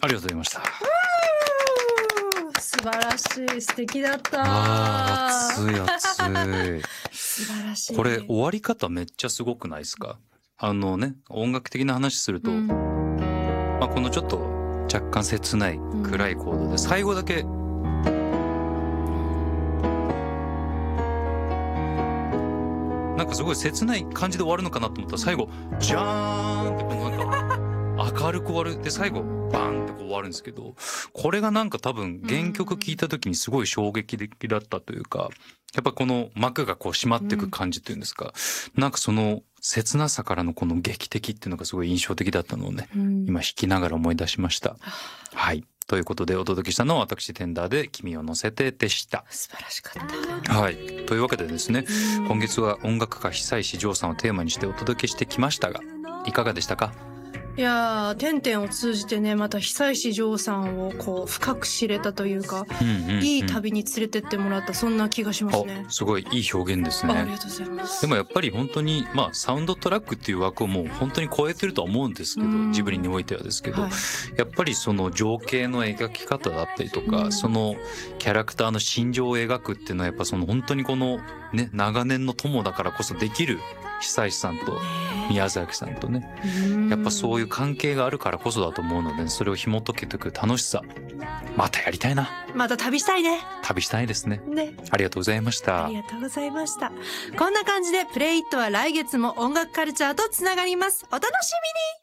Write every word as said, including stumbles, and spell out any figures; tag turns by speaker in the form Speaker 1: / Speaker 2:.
Speaker 1: ありがとうございました。
Speaker 2: 素晴らしい、素敵だった。
Speaker 1: あー、熱い熱い。
Speaker 2: 素晴らしい。
Speaker 1: これ終わり方めっちゃすごくないですか？あのね、音楽的な話すると、
Speaker 2: うん、
Speaker 1: まあ、このちょっと若干切ない暗いコードで最後だけ、なんかすごい切ない感じで終わるのかなと思ったら最後ジャーンってこのなんか明るく終わるで最後バーンってこう終わるんですけど、これがなんか多分原曲聴いた時にすごい衝撃的だったというか、やっぱこの幕がこう閉まっていく感じっていうんですか、うん、なんかその切なさからのこの劇的っていうのがすごい印象的だったのをね、うん、今弾きながら思い出しました。はい。ということでお届けしたのは私テンダーで君を乗せてでした。
Speaker 2: 素晴らしかった。
Speaker 1: はい。というわけでですね、今月は音楽家久石譲さんをテーマにしてお届けしてきましたが、いかがでしたか？
Speaker 2: いやー、てんてんを通じてね、また久石譲さんをこう深く知れたというか、うんうんうん、いい旅に連れてってもらった、そんな気がしますね。
Speaker 1: すごいいい表現ですね。
Speaker 2: あ, ありがとうございます。
Speaker 1: でもやっぱり本当に、まあ、サウンドトラックっていう枠をもう本当に超えてるとは思うんですけど、ジブリにおいてはですけど、はい、やっぱりその情景の描き方だったりとか、うん、そのキャラクターの心情を描くっていうのはやっぱその本当にこのね長年の友だからこそできる久石さんと宮崎さんとね、やっぱそういう関係があるからこそだと思うので、それを紐解けていく楽しさ、またやりたいな。
Speaker 2: また旅したいね。
Speaker 1: 旅したいですね。
Speaker 2: ね。
Speaker 1: ありがとうございました。
Speaker 2: ありがとうございました。こんな感じでプレイイットは来月も音楽カルチャーとつながります。お楽しみに。